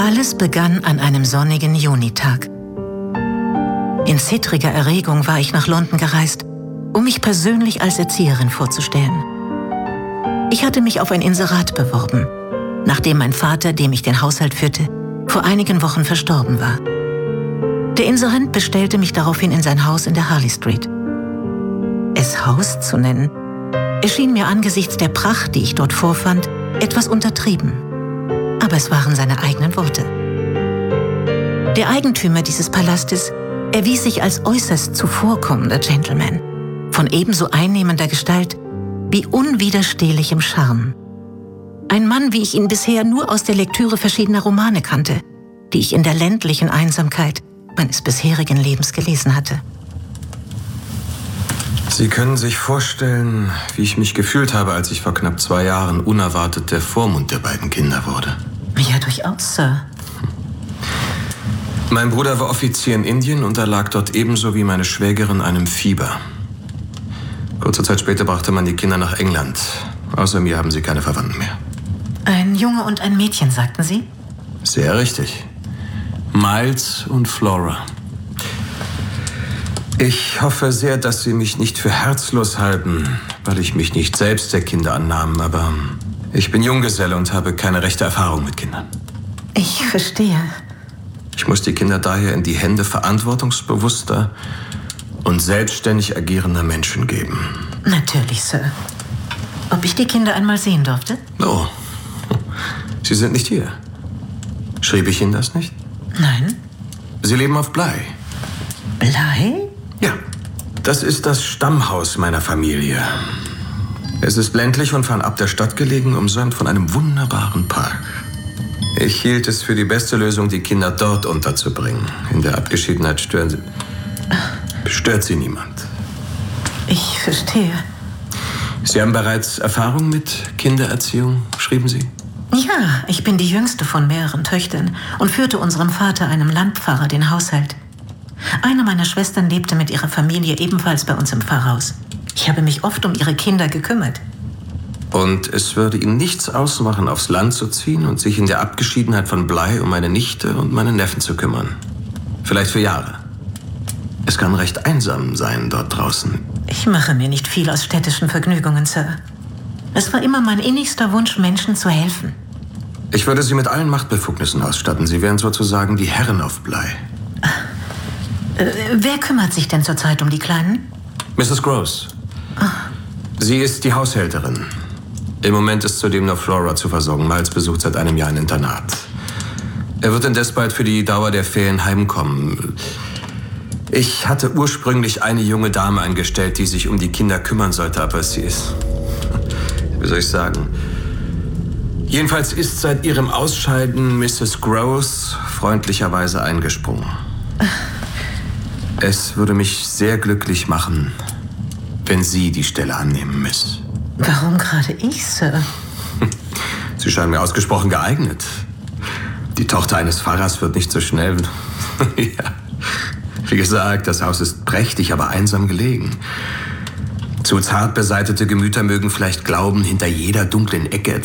Alles begann an einem sonnigen Junitag. In zittriger Erregung war ich nach London gereist, um mich persönlich als Erzieherin vorzustellen. Ich hatte mich auf ein Inserat beworben, nachdem mein Vater, dem ich den Haushalt führte, vor einigen Wochen verstorben war. Der Inserent bestellte mich daraufhin in sein Haus in der Harley Street. Es Haus zu nennen, erschien mir angesichts der Pracht, die ich dort vorfand, etwas untertrieben. Aber es waren seine eigenen Worte. Der Eigentümer dieses Palastes erwies sich als äußerst zuvorkommender Gentleman, von ebenso einnehmender Gestalt wie unwiderstehlichem Charme. Ein Mann, wie ich ihn bisher nur aus der Lektüre verschiedener Romane kannte, die ich in der ländlichen Einsamkeit meines bisherigen Lebens gelesen hatte. Sie können sich vorstellen, wie ich mich gefühlt habe, als ich vor knapp 2 Jahren unerwartet der Vormund der beiden Kinder wurde. Ja, durchaus, Sir. Mein Bruder war Offizier in Indien und erlag dort ebenso wie meine Schwägerin einem Fieber. Kurze Zeit später brachte man die Kinder nach England. Außer mir haben sie keine Verwandten mehr. Ein Junge und ein Mädchen, sagten Sie? Sehr richtig. Miles und Flora. Ich hoffe sehr, dass Sie mich nicht für herzlos halten, weil ich mich nicht selbst der Kinder annahm, aber ich bin Junggeselle und habe keine rechte Erfahrung mit Kindern. Ich verstehe. Ich muss die Kinder daher in die Hände verantwortungsbewusster und selbstständig agierender Menschen geben. Natürlich, Sir. Ob ich die Kinder einmal sehen durfte? Oh, Sie sind nicht hier. Schrieb ich Ihnen das nicht? Nein. Sie leben auf Bly. Bly? Ja, das ist das Stammhaus meiner Familie. Es ist ländlich und fernab der Stadt gelegen, umsäumt von einem wunderbaren Park. Ich hielt es für die beste Lösung, die Kinder dort unterzubringen. In der Abgeschiedenheit stört sie niemand. Ich verstehe. Sie haben bereits Erfahrung mit Kindererziehung, schrieben Sie? Ja, ich bin die jüngste von mehreren Töchtern und führte unserem Vater, einem Landpfarrer, den Haushalt. Eine meiner Schwestern lebte mit ihrer Familie ebenfalls bei uns im Pfarrhaus. Ich habe mich oft um ihre Kinder gekümmert. Und es würde Ihnen nichts ausmachen, aufs Land zu ziehen und sich in der Abgeschiedenheit von Bly um meine Nichte und meinen Neffen zu kümmern. Vielleicht für Jahre. Es kann recht einsam sein dort draußen. Ich mache mir nicht viel aus städtischen Vergnügungen, Sir. Es war immer mein innigster Wunsch, Menschen zu helfen. Ich würde Sie mit allen Machtbefugnissen ausstatten. Sie wären sozusagen die Herren auf Bly. Wer kümmert sich denn zurzeit um die Kleinen? Mrs. Gross. Sie ist die Haushälterin. Im Moment ist zudem noch Flora zu versorgen. Miles besucht seit einem Jahr ein Internat. Er wird indes bald für die Dauer der Ferien heimkommen. Ich hatte ursprünglich eine junge Dame eingestellt, die sich um die Kinder kümmern sollte, aber sie ist... Wie soll ich sagen? Jedenfalls ist seit ihrem Ausscheiden Mrs. Gross freundlicherweise eingesprungen. Es würde mich sehr glücklich machen, wenn Sie die Stelle annehmen, Miss. Warum gerade ich, Sir? Sie scheinen mir ausgesprochen geeignet. Die Tochter eines Pfarrers wird nicht so schnell... Ja. Wie gesagt, das Haus ist prächtig, aber einsam gelegen. Zu zart beseitete Gemüter mögen vielleicht glauben, hinter jeder dunklen Ecke